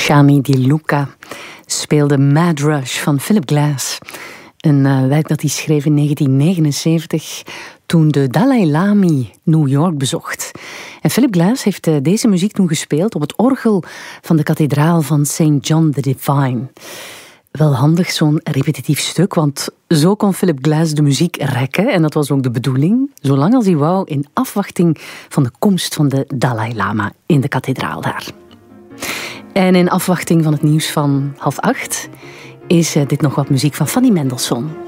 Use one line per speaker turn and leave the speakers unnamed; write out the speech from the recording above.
Shami Di Luca speelde Mad Rush van Philip Glass. Een werk dat hij schreef in 1979 toen de Dalai Lama New York bezocht. En Philip Glass heeft deze muziek toen gespeeld op het orgel van de kathedraal van St. John the Divine. Wel handig, zo'n repetitief stuk, want zo kon Philip Glass de muziek rekken. En dat was ook de bedoeling, zolang als hij wou, in afwachting van de komst van de Dalai Lama in de kathedraal daar. En in afwachting van het nieuws van 7:30 is dit nog wat muziek van Fanny Mendelssohn.